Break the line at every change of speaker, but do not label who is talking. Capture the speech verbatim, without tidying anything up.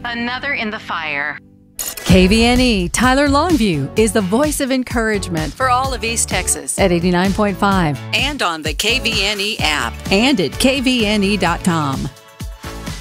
Another in the fire.
K V N E Tyler Longview is the voice of encouragement
for all of East Texas
at eighty-nine point five
and on the K V N E app
and at K V N E dot com.